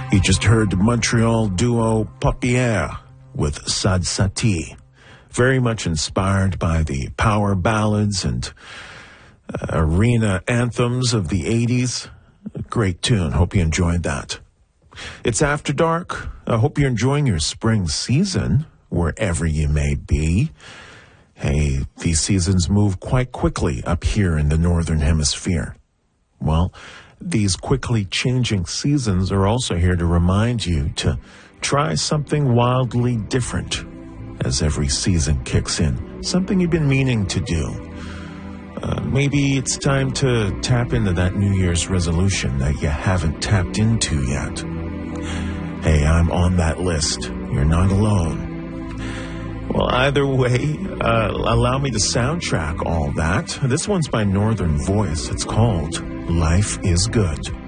You just heard the Montreal duo Paupières with Sad Sati, very much inspired by the power ballads and arena anthems of the 80s. Great tune. Hope you enjoyed that. It's After Dark. I hope you're enjoying your spring season, wherever you may be. Hey, these seasons move quite quickly up here in the Northern Hemisphere. Well, these quickly changing seasons are also here to remind you to try something wildly different as every season kicks in. Something you've been meaning to do. Maybe it's time to tap into that New Year's resolution that you haven't tapped into yet. Hey, I'm on that list. You're not alone. Well, either way, allow me to soundtrack all that. This one's by Northern Voice. It's called Life is Good.